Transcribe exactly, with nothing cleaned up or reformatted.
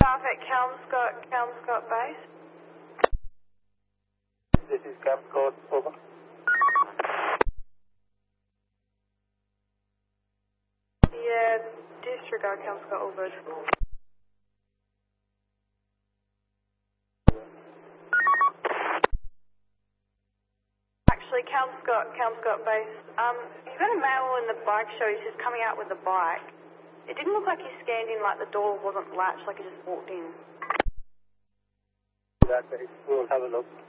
Staff at Kelmscott, Kelmscott Base. This is Kelmscott, over. Yeah, disregard Kelmscott, all good. Actually, Kelmscott, Kelmscott Base. Um, you've got a male in the bike show. He's just coming out with the bike. It didn't look like he scanned in, like the door wasn't latched, like he just walked in. We'll have a look.